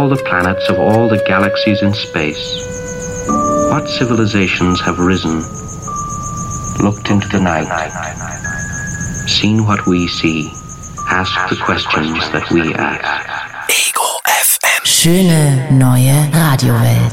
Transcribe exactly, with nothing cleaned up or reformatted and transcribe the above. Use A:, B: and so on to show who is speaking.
A: all the planets of all the galaxies in space. What civilizations have risen, looked into the night, seen what we see, asked the questions that we ask.
B: Ego F M. Schöne neue Radiowelt.